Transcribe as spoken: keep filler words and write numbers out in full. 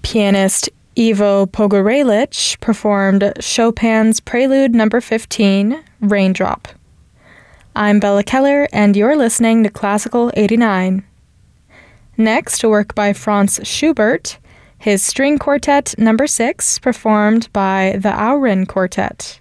pianist Ivo Pogorelic performed Chopin's Prelude number fifteen, Raindrop. I'm Bella Keller, and you're listening to Classical eighty-nine. Next, a work by Franz Schubert, his String Quartet number six, performed by the Aurin Quartet.